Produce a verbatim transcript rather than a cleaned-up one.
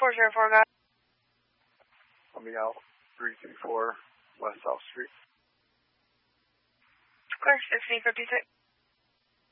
four zero four, got it. I'll be out three three four West South Street. Clear, sixteen fifty-six.